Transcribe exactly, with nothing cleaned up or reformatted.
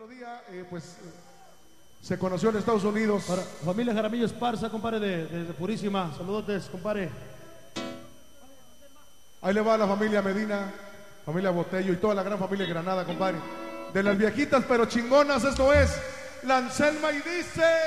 día, eh, pues eh, se conoció en Estados Unidos. Para familia Jaramillo Esparza, compadre, de, de, de Purísima. Saludotes, compadre. Ahí le va a la familia Medina, familia Botello y toda la gran familia Granada, compadre. De las viejitas pero chingonas, esto es La Anselma y dice...